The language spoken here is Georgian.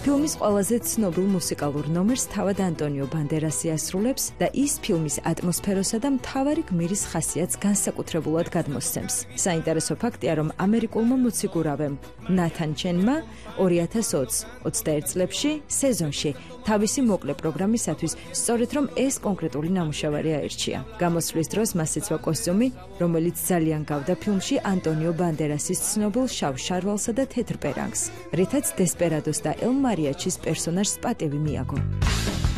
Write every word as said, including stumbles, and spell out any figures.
ფილმის ყველაზე ცნობილ მუსიკალურ ნომერს თავად ანტონიო ბანდერასი ასრულებს და ის ფილმის ატმოსფეროსა და მთავარი გმირის ხასიათს განსაკუთრებულად გადმოსცემს. საინტერესო ფაქტია, რომ ამერიკულმა მოციქურავემ ნათან ჩენმა ორი ათას ოცი ოცდაერთ წლებში სეზონში თავისი მოკლე პროგრამისათვის სწორედ რომ ეს კონკრეტული ნამუშევარი აირჩია. გამოსვლის დროს მას ეცვა კოსტიუმი, რომელიც ძალიან გავდა ფილმში ანტონიო ბანდერასის ცნობილ შავ შარვალსა და თეთრ პერანგს, რითაც დესპერადოს და ელ მარიაჩის პერსონაჟს პატივი მიაგო.